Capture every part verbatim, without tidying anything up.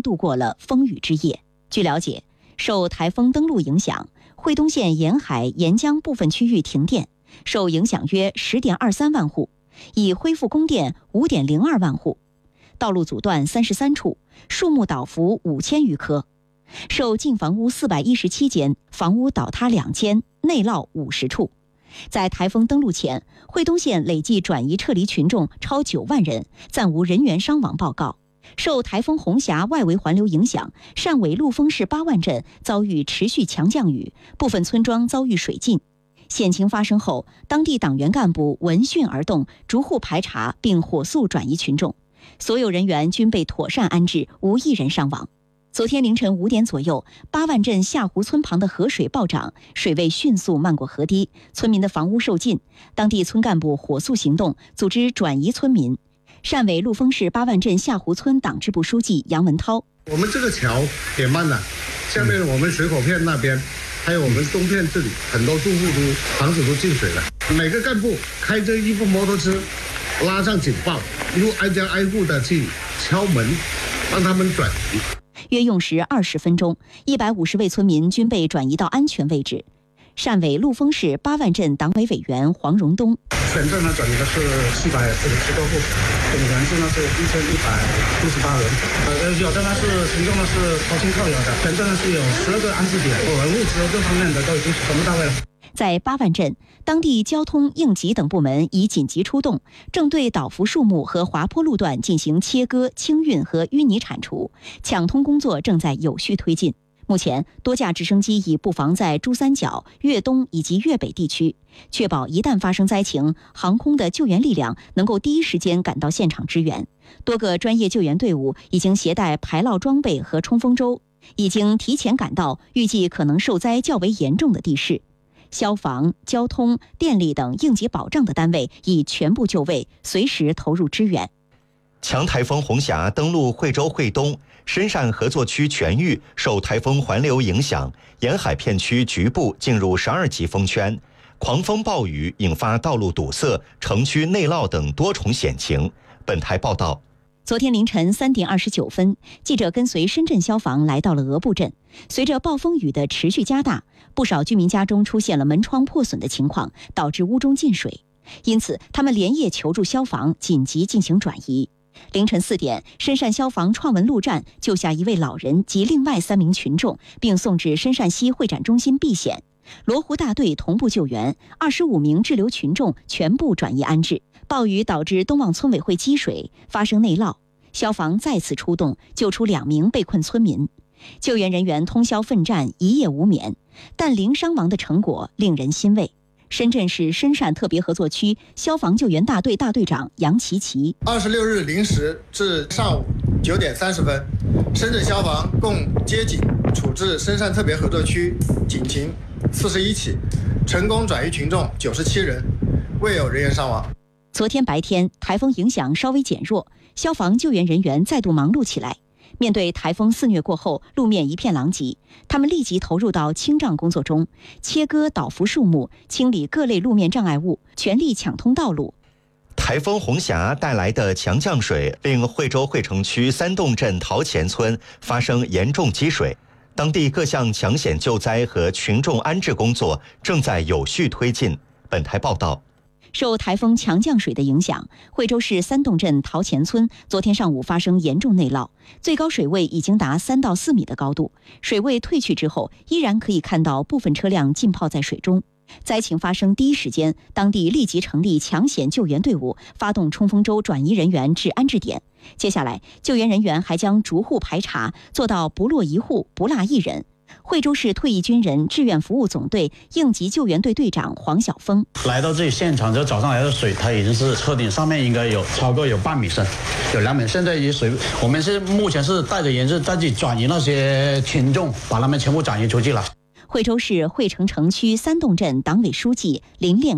度过了风雨之夜。据了解，受台风登陆影响，惠东县沿海沿江部分区域停电，受影响约 十点二三万户，已恢复供电 五点零二万户，道路阻断三十三处，树木倒伏五千余棵，受禁房屋四百一十七间，房屋倒塌两间，内涝五十处。在台风登陆前，惠东县累计转移撤离群众超九万人，暂无人员伤亡报告。受台风红霞外围环流影响，汕尾陆丰市八万镇遭遇持续强降雨，部分村庄遭遇水浸。险情发生后，当地党员干部闻讯而动，逐户排查并火速转移群众，所有人员均被妥善安置，无一人伤亡。昨天凌晨五点左右，八万镇下湖村旁的河水暴涨，水位迅速漫过河堤，村民的房屋受浸。当地村干部火速行动，组织转移村民。汕尾陆丰市八万镇下湖村党支部书记杨文涛： 我们这个桥也慢了，下面我们水口片那边，还有我们东片这里，很多住户都房子都进水了。每个干部开着一部摩托车，拉上警报，一路挨家挨户的去敲门，让他们转移。 约用时二十分钟，一百五十位村民均被转移到安全位置。汕尾陆丰市八万镇党委委员黄荣东： 全镇呢转移的是七百四十七多户，总人数呢是一千一百六十八人。呃，有的呢是群众呢是掏心掏腰的，全镇呢是有十二个安置点，我们物资各方面的都已经全部到位了。 在八万镇，当地交通、应急等部门已紧急出动，正对倒伏树木和滑坡路段进行切割、清运和淤泥铲除，抢通工作正在有序推进。目前，多架直升机已布防在珠三角、粤东以及粤北地区，确保一旦发生灾情，航空的救援力量能够第一时间赶到现场支援。多个专业救援队伍已经携带排涝装备和冲锋舟，已经提前赶到预计可能受灾较为严重的地势。消防、交通、电力等应急保障的单位已全部就位，随时投入支援。 强台风红霞登陆惠州惠东，深汕合作区全域受台风环流影响，沿海片区局部进入十二级风圈，狂风暴雨引发道路堵塞、城区内涝等多重险情。本台报道。 昨天凌晨三点二十九分，记者跟随深圳消防来到了鹅埠镇。随着暴风雨的持续加大，不少居民家中出现了门窗破损的情况，导致屋中进水。因此，他们连夜求助消防，紧急进行转移。凌晨四点，深汕消防创文路站救下一位老人及另外三名群众，并送至深汕西会展中心避险。罗湖大队同步救援，二十五名滞留群众全部转移安置。暴雨导致东望村委会积水，发生内涝，消防再次出动，救出两名被困村民。救援人员通宵奋战，一夜无眠，但零伤亡的成果令人欣慰。深圳市深汕特别合作区消防救援大队大队长杨琪琪： 二十六日零时至上午九点三十分，深圳消防共接警处置深汕特别合作区警情四十一起，成功转移群众九十七人，未有人员伤亡。 昨天白天，台风影响稍微减弱，消防救援人员再度忙碌起来。面对台风肆虐过后，路面一片狼藉，他们立即投入到清障工作中，切割倒伏树木，清理各类路面障碍物，全力抢通道路。 台风红霞带来的强降水令惠州惠城区三洞镇桃前村发生严重积水，当地各项抢险救灾和群众安置工作正在有序推进。本台报道。 受台风强降水的影响，惠州市三洞镇桃前村昨天上午发生严重内涝，最高水位已经达三到四米的高度。水位退去之后，依然可以看到部分车辆浸泡在水中。灾情发生第一时间，当地立即成立抢险救援队伍，发动冲锋舟转移人员至安置点。接下来，救援人员还将逐户排查，做到不落一户、不落一人。惠州市退役军人志愿服务总队应急救援队队长黄晓峰来到这里现场，这早上来的水，它已经是车顶上面应该有超过有半米深，有两米。现在以水，我们是目前是带着人是在这里转移那些群众，把他们全部转移出去了。 惠州市惠城城区三洞镇党委书记林炼刚：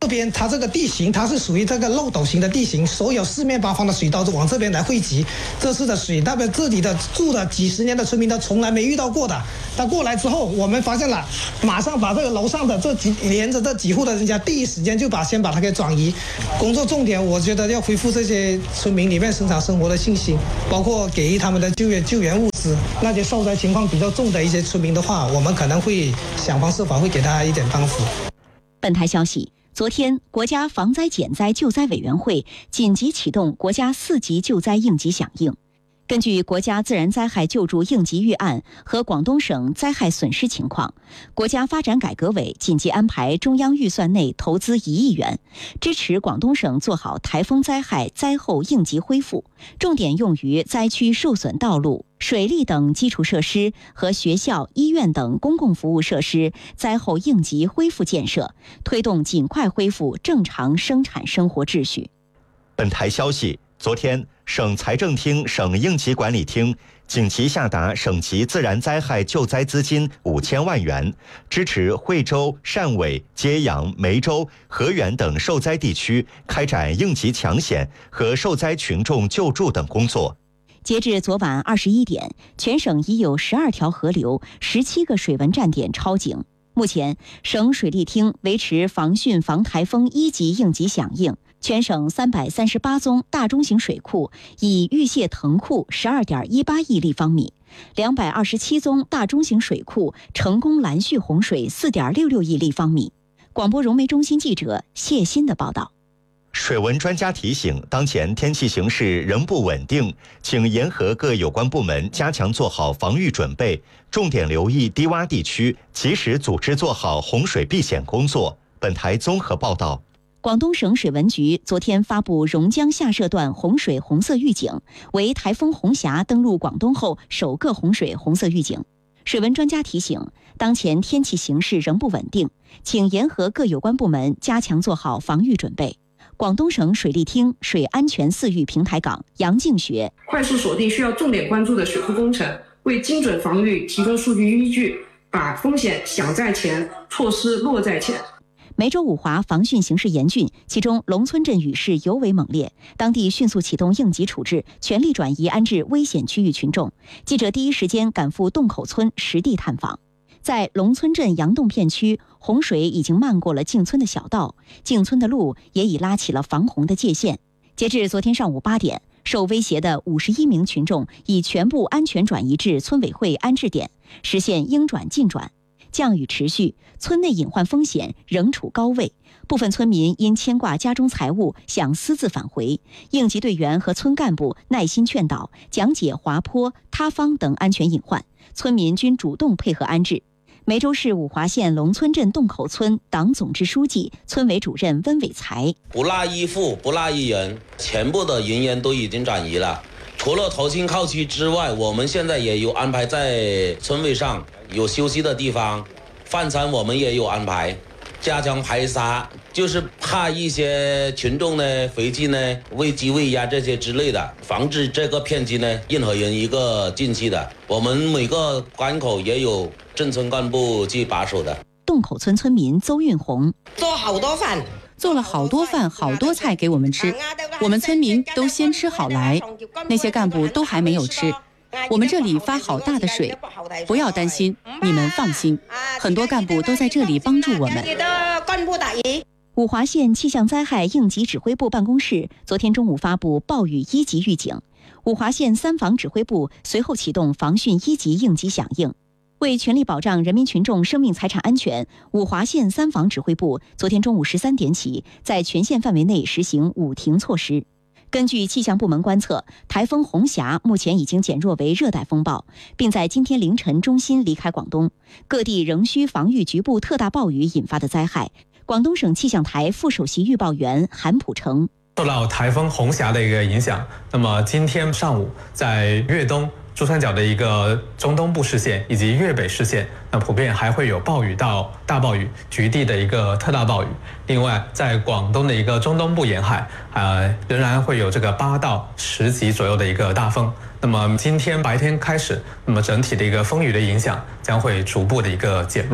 这边它这个地形，它是属于这个漏斗型的地形，所有四面八方的水都往这边来汇集。这次的水，代表这里的住了几十年的村民都从来没遇到过的。他过来之后，我们发现了，马上把这个楼上的这几连着这几户的人家，第一时间就把先把它给转移。工作重点，我觉得要恢复这些村民里面生产生活的信心，包括给予他们的救援救援物资。那些受灾情况比较重的一些村民的话，我们可能会想方设法会给大家一点帮扶。 本台消息。昨天，国家防灾减灾救灾委员会紧急启动国家四级救灾应急响应。根据国家自然灾害救助应急预案和广东省灾害损失情况，国家发展改革委紧急安排中央预算内投资一亿元，支持广东省做好台风灾害灾后应急恢复，重点用于灾区受损道路、水利等基础设施和学校、医院等公共服务设施灾后应急恢复建设，推动尽快恢复正常生产生活秩序。 本台消息，昨天，省财政厅、省应急管理厅紧急下达省级自然灾害救灾资金五千万元，支持惠州、汕尾、揭阳、梅州、河源等受灾地区开展应急抢险和受灾群众救助等工作。 截至昨晚二十一点，全省已有十二条河流、十七个水文站点超警。目前，省水利厅维持防汛防台风一级应急响应。全省三百三十八宗大中型水库已预泄腾库十二点一八亿立方米，两百二十七宗大中型水库成功拦蓄洪水四点六六亿立方米。广播融媒中心记者谢鑫的报道。 水文专家提醒，当前天气形势仍不稳定，请严核各有关部门加强做好防御准备，重点留意低洼地区，及时组织做好洪水避险工作。本台综合报道。 广东省水文局昨天发布榕江下设段洪水红色预警，为台风红霞登陆广东后首个洪水红色预警。水文专家提醒，当前天气形势仍不稳定，请严核各有关部门加强做好防御准备。广东省水利厅水安全饲育平台岗杨静学， 快速锁定需要重点关注的水库工程，为精准防御提供数据依据，把风险想在前，措施落在前。 梅州五华防汛形势严峻，其中龙村镇雨势尤为猛烈，当地迅速启动应急处置，全力转移安置危险区域群众。记者第一时间赶赴洞口村实地探访。在龙村镇杨洞片区，洪水已经漫过了进村的小道，进村的路也已拉起了防洪的界限。截至昨天上午八点，受威胁的五十一名群众已全部安全转移至村委会安置点，实现应转尽转。降雨持续，村内隐患风险仍处高位，部分村民因牵挂家中财物想私自返回，应急队员和村干部耐心劝导，讲解滑坡、塌方等安全隐患，村民均主动配合安置。梅州市五华县龙村镇洞口村党总支书记、村委主任温伟才， 不落一户，不落一人，全部的人员都已经转移了。除了头沁靠区之外，我们现在也有安排在村位上有休息的地方，饭餐我们也有安排，加强排沙，就是怕一些群众呢回去呢喂鸡喂鸭这些之类的，防止这个片区呢任何人一个进去的。我们每个关口也有镇村干部去把守的。 洞口村村民邹运红， 做好多饭。 做了好多饭好多菜给我们吃，我们村民都先吃好来，那些干部都还没有吃。我们这里发好大的水，不要担心，你们放心，很多干部都在这里帮助我们。 五华县气象灾害应急指挥部办公室昨天中午发布暴雨一级预警，五华县三防指挥部随后启动防汛一级应急响应。为全力保障人民群众生命财产安全，五华县三防指挥部昨天中午十三点起，在全县范围内实行五停措施。根据气象部门观测，台风红霞目前已经减弱为热带风暴，并在今天凌晨中心离开广东，各地仍需防御局部特大暴雨引发的灾害。广东省气象台副首席预报员韩普成， 受到台风红霞的一个影响，那么今天上午在粤东、珠三角的一个中东部市县以及粤北市县，那普遍还会有暴雨到大暴雨，局地的一个特大暴雨。另外，在广东的一个中东部沿海，呃，仍然会有这个八到十级左右的一个大风。那么今天白天开始，那么整体的一个风雨的影响将会逐步的一个减弱。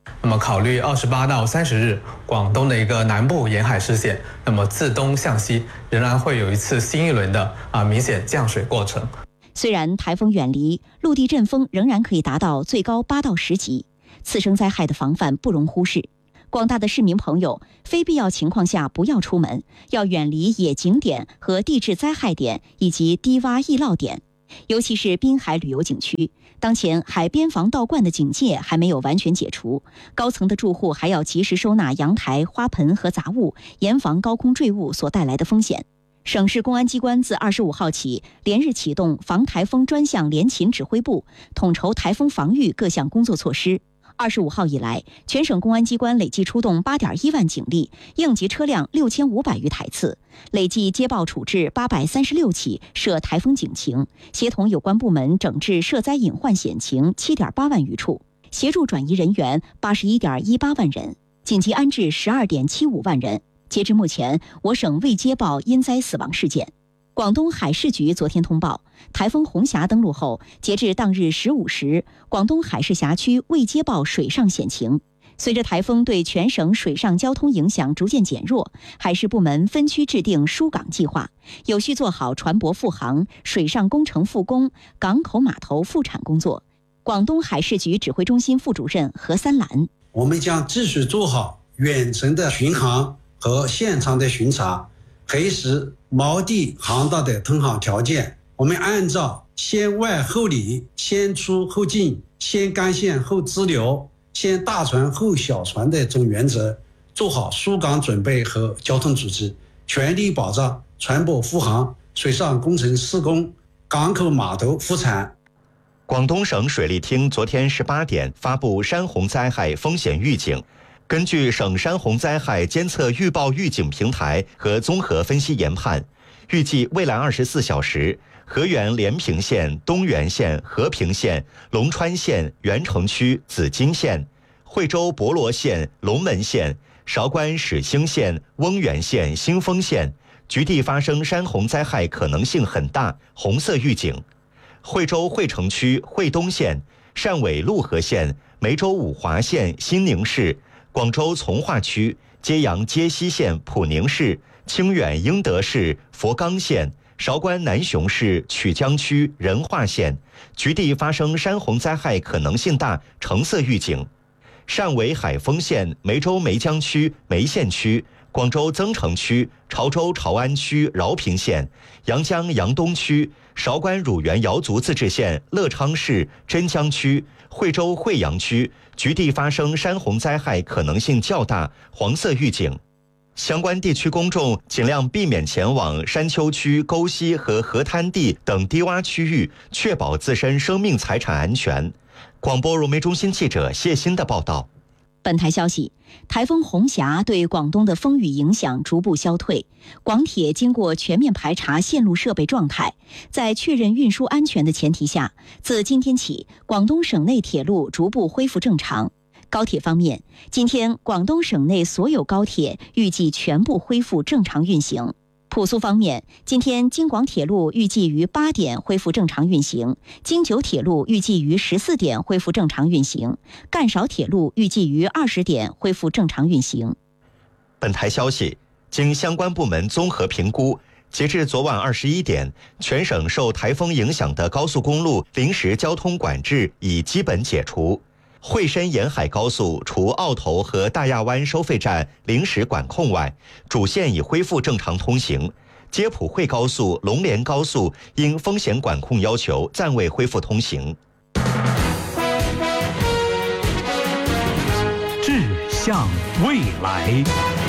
那么考虑二十八到三十日广东的一个南部沿海视线，那么自东向西仍然会有一次新一轮的啊明显降水过程。 虽然台风远离，陆地阵风仍然可以达到最高八到十级，次生灾害的防范不容忽视。广大的市民朋友，非必要情况下不要出门，要远离野景点和地质灾害点以及低洼易涝点，尤其是滨海旅游景区。当前海边防盗罐的警戒还没有完全解除，高层的住户还要及时收纳阳台、花盆和杂物，严防高空坠物所带来的风险。省市公安机关自二十五号起，连日启动防台风专项联勤指挥部，统筹台风防御各项工作措施。二十五号以来，全省公安机关累计出动八点一万警力，应急车辆六千五百余台次，累计接报处置八百三十六起涉台风警情，协同有关部门整治涉灾隐患险情七点八万余处，协助转移人员八十一点一八万人，紧急安置十二点七五万人。截至目前，我省未接报因灾死亡事件。广东海事局昨天通报，台风红霞登陆后，截至当日十五时，广东海事辖区未接报水上险情。随着台风对全省水上交通影响逐渐减弱，海事部门分区制定疏港计划，有序做好船舶复航、水上工程复工、港口码头复产工作。广东海事局指挥中心副主任何三兰： 我们将继续做好远程的巡航和现场的巡查，核实锚地航道的通航条件。我们按照先外后里、先出后进、先干线后支流、先大船后小船的总原则，做好疏港准备和交通组织，全力保障船舶复航、水上工程施工、港口码头复产。 广东省水利厅昨天十八点发布山洪灾害风险预警。根据省山洪灾害监测预报预警平台和综合分析研判，预计未来二十四小时，河源连平县、东源县、和平县、龙川县、元城区、紫金县、惠州博罗县、龙门县、韶关始兴县、翁源县、新丰县局地发生山洪灾害可能性很大，红色预警。惠州惠城区、惠东县、汕尾陆河县、梅州五华县、新宁市、广州从化区、揭阳揭西县、普宁市、清远英德市、佛冈县、韶关南雄市、曲江区、仁化县局地发生山洪灾害可能性大，橙色预警。汕尾海丰县、梅州梅江区、梅县区、广州增城区、潮州潮安区、饶平县、阳江阳东区、韶关乳源瑶族自治县、乐昌市、真江区、惠州惠阳区局地发生山洪灾害可能性较大，黄色预警。相关地区公众尽量避免前往山丘区、沟溪和河滩地等低洼区域，确保自身生命财产安全。广播融媒中心记者谢鑫的报道。 本台消息，台风红霞对广东的风雨影响逐步消退，广铁经过全面排查线路设备状态，在确认运输安全的前提下，自今天起，广东省内铁路逐步恢复正常。高铁方面，今天广东省内所有高铁预计全部恢复正常运行。普苏方面，今天京广铁路预计于八点恢复正常运行，京九铁路预计于十四点恢复正常运行，赣韶铁路预计于二十点恢复正常运行。 本台消息，经相关部门综合评估，截至昨晚二十一点，全省受台风影响的高速公路临时交通管制已基本解除。惠深沿海高速除澳头和大亚湾收费站临时管控外，主线已恢复正常通行。接普惠高速、龙莲高速因风险管控要求暂未恢复通行。 志向未来。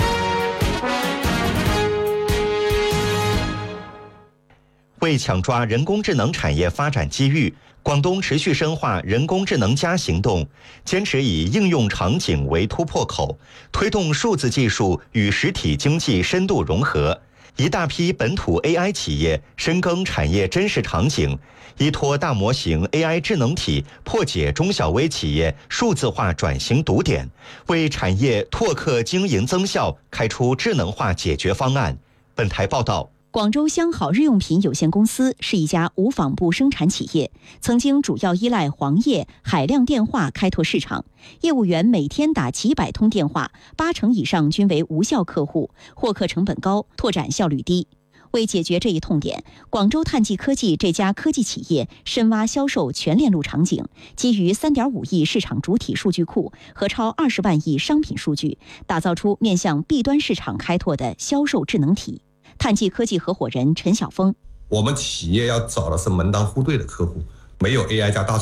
为抢抓人工智能产业发展机遇，广东持续深化人工智能加行动，坚持以应用场景为突破口，推动数字技术与实体经济深度融合。一大批本土 A I 企业深耕产业真实场景，依托大模型 A I 智能体破解中小微企业数字化转型堵点，为产业拓客经营增效开出智能化解决方案。本台报道。 广州香好日用品有限公司是一家无纺布生产企业，曾经主要依赖黄页、海量电话开拓市场，业务员每天打几百通电话，八成以上均为无效客户，获客成本高，拓展效率低。为解决这一痛点，广州碳计科技这家科技企业深挖销售全链路场景，基于 三点五亿市场主体数据库和超二十万亿商品数据，打造出面向 B 端市场开拓的销售智能体。碳计科技合伙人陈晓峰： 我们企业要找的是门当户对的客户，没有 A I 加大